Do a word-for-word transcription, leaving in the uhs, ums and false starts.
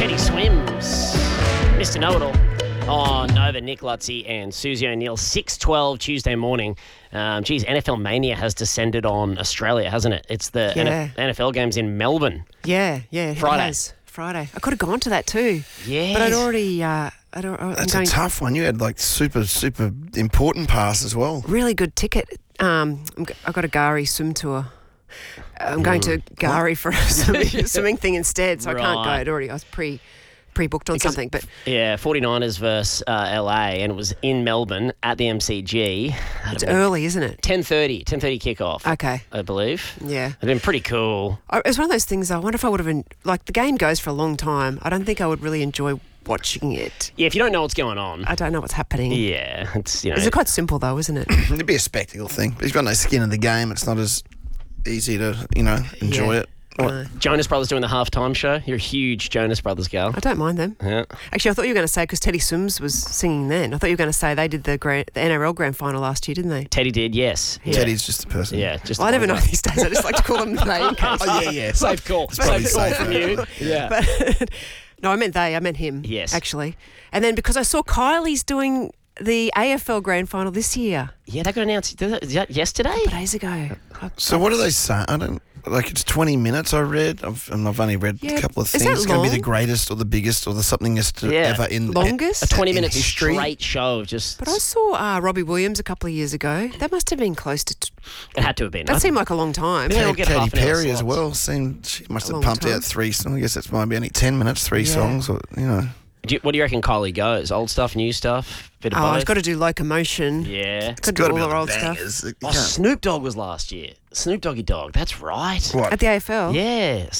Teddy Swims, Mister Know-It-All on Nova, Nick Lutzy and Susie O'Neill. six twelve Tuesday morning. Um, geez, N F L Mania has descended on Australia, hasn't it? It's the Yeah. N F L games in Melbourne. Yeah, yeah. it Friday. has. Friday. I could have gone to that too. Yeah. But I'd already... Uh, I'd, al- I'm That's going a tough one. You had like super, super important pass as well. really good ticket. Um, I'm g- I got a Gari swim tour. I'm going to Gari for a swimming, swimming thing instead, so I can't go. Right. I'd already, I was pre pre-booked on Because- something, but Yeah, 49ers versus uh, L A, and it was in Melbourne at the M C G. it's early, isn't it? ten thirty, ten thirty kickoff, Okay. I believe. Yeah. It'd been pretty cool. I- It was one of those things. I wonder if I would have, en- like, the game goes for a long time. I don't think I would really enjoy watching it. Yeah, if you don't know what's going on. I don't know what's happening. Yeah, it's, you know. It's quite simple, though, isn't it? It'd be a spectacle thing. But if you've got no skin in the game, it's not as easy to, you know, enjoy Yeah. it. What, No. Jonas Brothers doing the halftime show. You're a huge Jonas Brothers gal. I don't mind them. Yeah. Actually, I thought you were going to say, because Teddy Swims was singing then, I thought you were going to say they did the grand, the N R L grand final last year, didn't they? Teddy did, yes. Yeah. Teddy's just a person. Yeah, just. Well, I a never know guy. these days. I just like to call them they in case. Oh, yeah, yeah. Safe call. probably Safe call safer. from you. Yeah. But no, I meant they. I meant him. Yes. Actually. And then because I saw Kylie's doing the A F L grand final this year, yeah, they got announced is that yesterday. days ago. I- So what do they say? I don't like. It's twenty minutes. I read, I've, and I've only read Yeah, a couple of is things. that It's going to be long? the greatest or the biggest or the somethingest Yeah. ever in Longest? A twenty in minute history. straight show of just. But I saw uh, Robbie Williams a couple of years ago. That must have been close to... T- It had to have been. that seemed like a long time. Yeah. They'll Katy get half an hour Perry as slots. well. Seemed she must A have long pumped time. out three songs. I guess that's maybe only ten minutes, three Yeah. songs, or you know. Do you, what do you reckon Kylie goes? Old stuff, new stuff, bit of Oh, both. I've got to do Locomotion. Yeah. Got to do Gotta all be the the old stuff. bangers. You Oh, can't- Snoop Dogg was last year. Snoop Doggy Dogg. That's right. What? At the A F L? Yeah.